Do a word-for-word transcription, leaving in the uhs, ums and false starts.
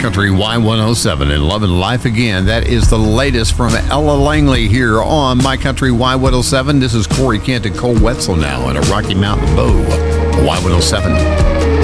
Country Y one oh seven and Love and Life Again. That is the latest from Ella Langley here on My Country Y one oh seven. This is Corey Kent and Cole Wetzel now in a Rocky Mountain Bow. Y one oh seven.